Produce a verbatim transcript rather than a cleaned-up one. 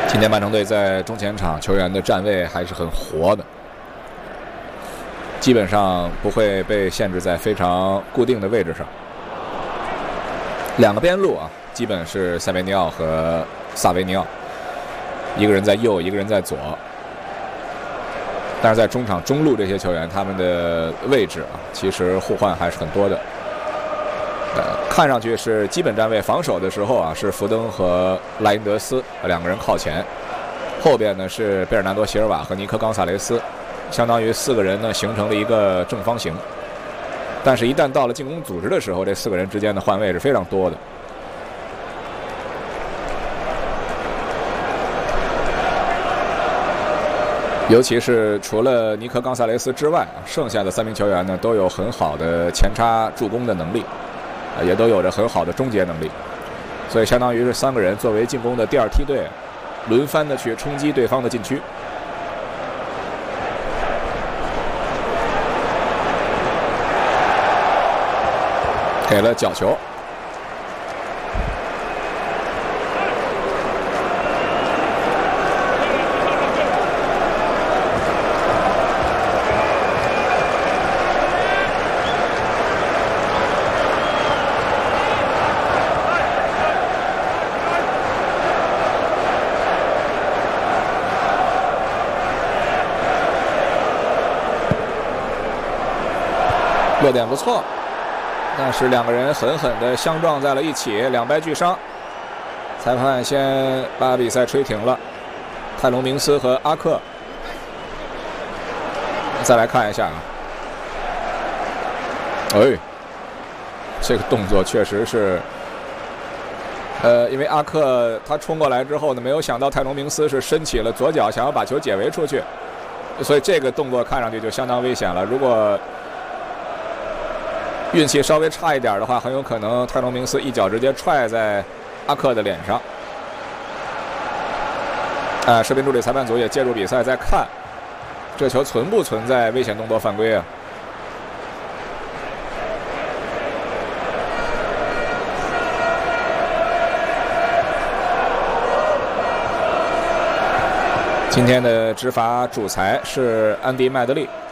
今天曼城队在中前场球员的站位还是很活的，基本上不会被限制在非常固定的位置上。两个边路啊，基本是塞维尼奥和萨维尼奥，一个人在右，一个人在左。但是在中场中路这些球员，他们的位置啊，其实互换还是很多的。呃，看上去是基本站位，防守的时候啊，是福登和莱因德斯两个人靠前，后边呢是贝尔南多·席尔瓦和尼科·冈萨雷斯，相当于四个人呢形成了一个正方形。但是，一旦到了进攻组织的时候，这四个人之间的换位是非常多的。尤其是除了尼科·冈萨雷斯之外，剩下的三名球员呢都有很好的前插助攻的能力。也都有着很好的终结能力，所以相当于是三个人作为进攻的第二梯队，轮番的去冲击对方的禁区。给了角球，落点不错，但是两个人狠狠地相撞在了一起，两败俱伤。裁判先把比赛吹停了。泰隆明斯和阿克，再来看一下啊，哎，这个动作确实是，呃，因为阿克他冲过来之后呢，没有想到泰隆明斯是伸起了左脚，想要把球解围出去，所以这个动作看上去就相当危险了。如果运气稍微差一点的话，很有可能泰隆明斯一脚直接踹在阿克的脸上。啊，视频助理裁判组也介入比赛，在看这球存不存在危险动作犯规啊？今天的执法主裁是安迪·麦德利。